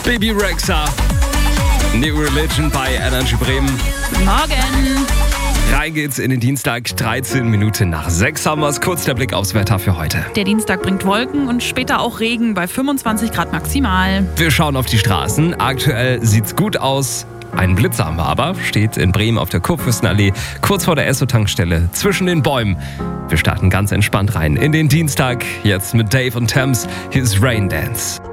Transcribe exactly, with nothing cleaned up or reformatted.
Baby Rexha. New Religion bei Energy Bremen. Guten Morgen. Rein geht's in den Dienstag, dreizehn Minuten nach sechs haben wir's. Kurz der Blick aufs Wetter für heute. Der Dienstag bringt Wolken und später auch Regen bei fünfundzwanzig Grad maximal. Wir schauen auf die Straßen. Aktuell sieht's gut aus. Ein Blitzer haben wir aber, steht in Bremen auf der Kurfürstenallee, kurz vor der Esso-Tankstelle, zwischen den Bäumen. Wir starten ganz entspannt rein in den Dienstag, jetzt mit Dave und Thames, His Rain Dance.